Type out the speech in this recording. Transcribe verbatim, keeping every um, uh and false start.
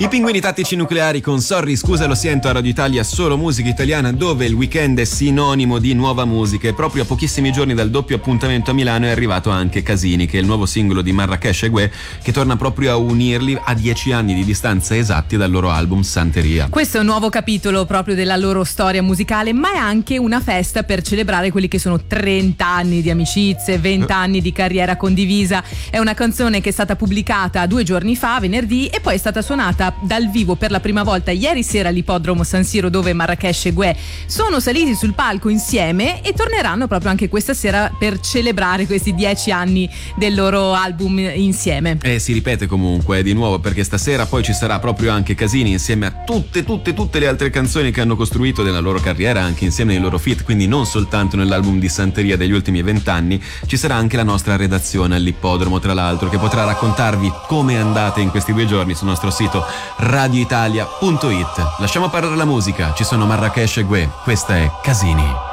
I Pinguini Tattici Nucleari con Sorry Scusa Lo Siento a Radio Italia, solo musica italiana, dove il weekend è sinonimo di nuova musica. E proprio a pochissimi giorni dal doppio appuntamento a Milano è arrivato anche Casini, che è il nuovo singolo di Marracash e Guè, che torna proprio a unirli a dieci anni di distanza esatti dal loro album Santeria. Questo è un nuovo capitolo proprio della loro storia musicale, ma è anche una festa per celebrare quelli che sono trenta anni di amicizie, venti anni di carriera condivisa. È una canzone che è stata pubblicata due giorni fa, venerdì, e poi è stata suonata dal vivo per la prima volta ieri sera all'ippodromo San Siro, dove Marracash e Guè sono saliti sul palco insieme e torneranno proprio anche questa sera per celebrare questi dieci anni del loro album insieme. E si ripete comunque di nuovo, perché stasera poi ci sarà proprio anche Casini insieme a tutte tutte tutte le altre canzoni che hanno costruito nella loro carriera, anche insieme ai loro feat, quindi non soltanto nell'album di Santeria degli ultimi vent'anni. Ci sarà anche la nostra redazione all'ippodromo, tra l'altro, che potrà raccontarvi come è andata in questi due giorni sul nostro sito radio italia punto it. Lasciamo parlare la musica, ci sono Marracash e Guè, questa è Casini.